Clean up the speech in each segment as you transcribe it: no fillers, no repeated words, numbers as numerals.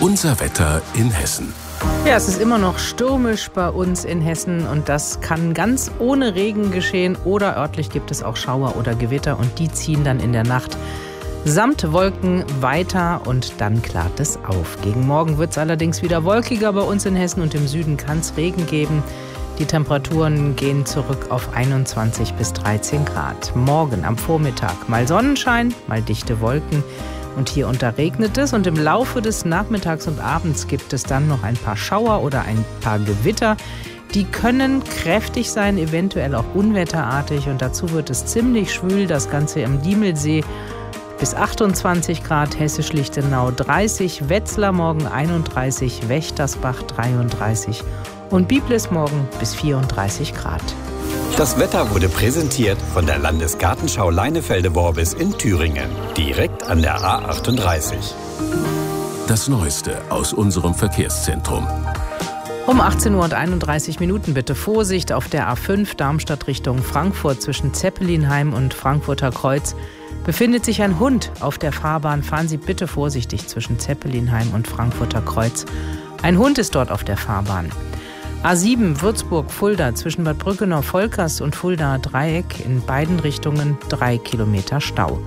Unser Wetter in Hessen. Ja, es ist immer noch stürmisch bei uns in Hessen und das kann ganz ohne Regen geschehen oder örtlich gibt es auch Schauer oder Gewitter und die ziehen dann in der Nacht samt Wolken weiter und dann klart es auf. Gegen Morgen wird es allerdings wieder wolkiger bei uns in Hessen und im Süden kann es Regen geben. Die Temperaturen gehen zurück auf 21 bis 13 Grad. Morgen am Vormittag mal Sonnenschein, mal dichte Wolken. Und hier und da regnet es und im Laufe des Nachmittags und Abends gibt es dann noch ein paar Schauer oder ein paar Gewitter. Die können kräftig sein, eventuell auch unwetterartig und dazu wird es ziemlich schwül, das Ganze am Diemelsee bis 28 Grad, Hessisch-Lichtenau 30, Wetzlar morgen 31, Wächtersbach 33 und Biblis morgen bis 34 Grad. Das Wetter wurde präsentiert von der Landesgartenschau Leinefelde-Worbis in Thüringen, direkt an der A38. Das Neueste aus unserem Verkehrszentrum. Um 18:31 Uhr bitte Vorsicht auf der A5 Darmstadt Richtung Frankfurt zwischen Zeppelinheim und Frankfurter Kreuz. Befindet sich ein Hund auf der Fahrbahn, fahren Sie bitte vorsichtig zwischen Zeppelinheim und Frankfurter Kreuz. Ein Hund ist dort auf der Fahrbahn. A7 Würzburg-Fulda zwischen Bad Brückenau-Volkers und Fuldaer Dreieck in beiden Richtungen 3 Kilometer Stau.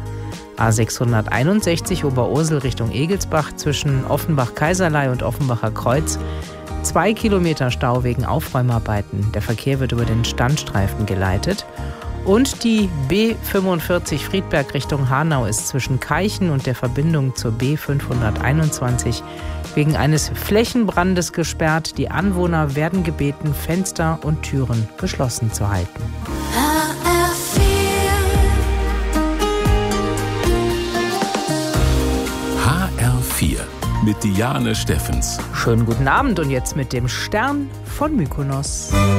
A661 Oberursel Richtung Egelsbach zwischen Offenbach-Kaiserlei und Offenbacher Kreuz 2 Kilometer Stau wegen Aufräumarbeiten. Der Verkehr wird über den Standstreifen geleitet. Und die B45 Friedberg Richtung Hanau ist zwischen Keichen und der Verbindung zur B521 wegen eines Flächenbrandes gesperrt. Die Anwohner werden gebeten, Fenster und Türen geschlossen zu halten. HR4 mit Diane Steffens. Schönen guten Abend und jetzt mit dem Stern von Mykonos.